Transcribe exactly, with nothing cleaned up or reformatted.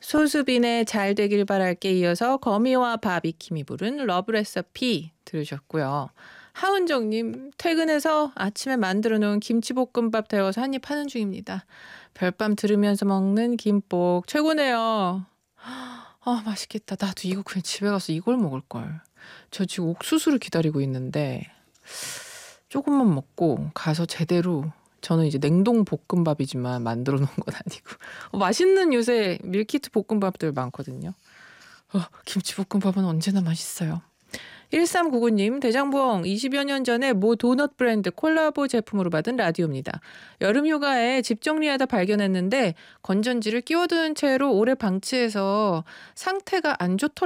소수빈의 잘 되길 바랄게 이어서 거미와 바비킴이 부른 러브 레시피 들으셨고요. 하은정님 퇴근해서 아침에 만들어 놓은 김치볶음밥 데워서 한입 하는 중입니다. 별밤 들으면서 먹는 김복 최고네요. 아 맛있겠다. 나도 이거 그냥 집에 가서 이걸 먹을 걸. 저 지금 옥수수를 기다리고 있는데 조금만 먹고 가서 제대로 저는 이제 냉동 볶음밥이지만 만들어 놓은 건 아니고 어, 맛있는 요새 밀키트 볶음밥들 많거든요. 어, 김치볶음밥은 언제나 맛있어요. 일삼구구님 대장봉 이십여 년 전에 모 도넛 브랜드 콜라보 제품으로 받은 라디오입니다. 여름휴가에 집 정리하다 발견했는데 건전지를 끼워둔 채로 오래 방치해서 상태가 안 좋더라고요.